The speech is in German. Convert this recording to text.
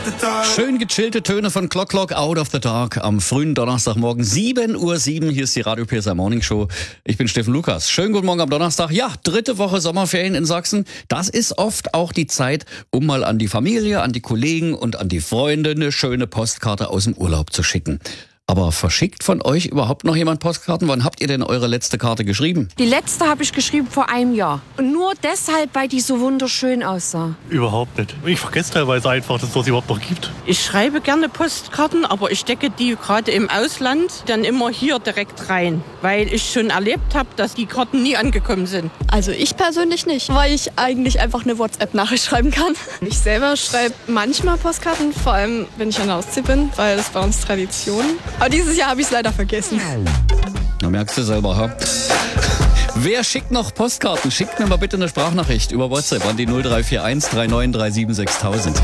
Schön gechillte Töne von Clock Clock Out of the Dark am frühen Donnerstagmorgen 7:07 Uhr. Hier ist die Radio PSR Morning Show. Ich bin Steffen Lukas. Schönen guten Morgen am Donnerstag. Ja, 3. Woche Sommerferien in Sachsen. Das ist oft auch die Zeit, um mal an die Familie, an die Kollegen und an die Freunde eine schöne Postkarte aus dem Urlaub zu schicken. Aber verschickt von euch überhaupt noch jemand Postkarten? Wann habt ihr denn eure letzte Karte geschrieben? Die letzte habe ich geschrieben vor einem Jahr. Und nur deshalb, weil die so wunderschön aussah. Überhaupt nicht. Ich vergesse teilweise einfach, dass es das überhaupt noch gibt. Ich schreibe gerne Postkarten, aber ich stecke die gerade im Ausland dann immer hier direkt rein. Weil ich schon erlebt habe, dass die Karten nie angekommen sind. Also ich persönlich nicht, weil ich eigentlich einfach eine WhatsApp-Nachricht schreiben kann. Ich selber schreibe manchmal Postkarten, vor allem wenn ich an der Ostsee bin, weil das bei uns Tradition. Aber dieses Jahr habe ich es leider vergessen. Da merkst du selber, ha? Wer schickt noch Postkarten? Schickt mir mal bitte eine Sprachnachricht über WhatsApp an die 0341 3937 6000.